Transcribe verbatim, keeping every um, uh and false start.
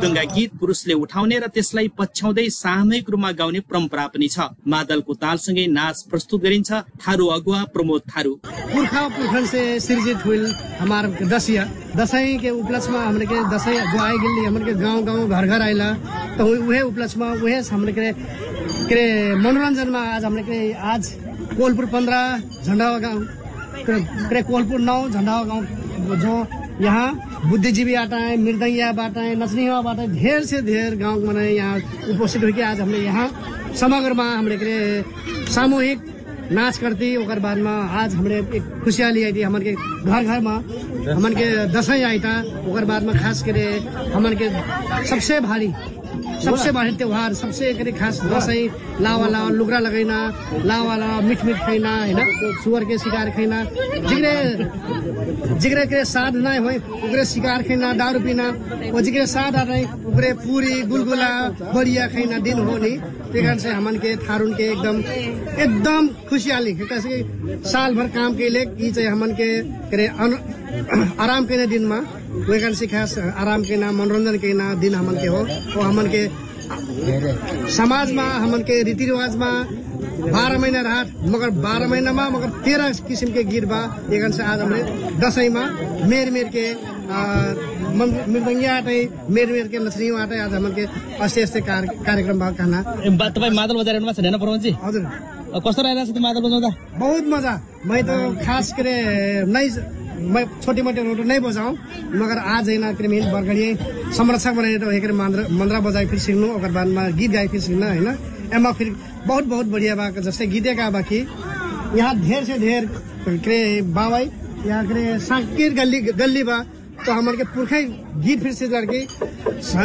मुर्दुङ्गा गीत पुरुषले उठाउने र त्यसलाई पछ्याउँदै सामूहिक रूपमा गाउने परम्परा पनि छ। मादलको तालसँगै नाच प्रस्तुत गरिन्छ। थारू अगुवा प्रमोद थारू। पुरखा पुरखन से सृजित हुई हमार दसिया दसैं के उपलक्ष्य में हमने के दसैं जो आए गिल्ली हमने के गांव गांव घर घर आइला तो वह उपलक्ष्य में वह हमने के के मनोरंजन में आज हमने के आज कोलपुर पंद्रह झंडा गाँव के कोलपुर नौ झंडा गाँव जो यहाँ बुद्धिजीवी आता है, मृदंगिया बाटा है, नचनिया बाटा है, ढेर से ढेर गांव में यहाँ उपस्थित होकर आज हमने यहाँ समग्र में हमने के सामूहिक नाच करती। ओकर बाद में आज हमने एक खुशहाली आई थी हमन के घर घर में हमन के दसैं आई था। ओकर बाद में खास करे हमन के सबसे भारी सबसे भारी त्योहार सबसे करे खास दसैं लाव वाला लुगरा लगैना, लाव वाला मीठ मीठ खैना हैन, सुअर के शिकार खैना, जिगरे जिगरे के साथ नहीं होए उगरे शिकार खैना, दारू पीना और जिगरे साथ आ रहे उगरे पूरी गुलगुला बढ़िया खैना दिन हो नहीं। कारण से हमन के थारून के एकदम एकदम खुशहाली कैसे साल भर काम के लिए ई चाहिए हमन के करे आराम के दिन में वही से खास आराम के ना मनोरंजन के ना दिन हमन के हो। और हमन के समाज में हमन के रीति रिवाज में बारह महीना रहा मगर बारह महीना में मगर तेरह किस्म के गीत बा। एक से आज हमने दसैं में मेर मेर के मृदंगिया आटे मेर मेर के नचनी आटे आज हमन के अस्ते अस्ते कार्यक्रम बा कहना। तपाईँ मादल बजाइरहनु भएको छ हैन प्रमोद जी? हजुर। कस्तो रहेछ त्यो मादल बजाउँदा? बहुत मजा। मैं तो खास करे नहीं मैं छोटी मोटी रोड नहीं बजाऊं मगर आज है ना क्रिमिन बरगढ़ी संरक्षक बने तो एक मंदरा बजाई फिर सीखनु और बाद में गीत गाई फिर सीखना है ना। एमा फिर बहुत बहुत बढ़िया बा जैसे गीते का बाकी यहाँ ढेर से ढेर करे बाबाई यहाँ करे सांकीर गली गली बा तो हमारे पुरखा गीत फिर से लड़के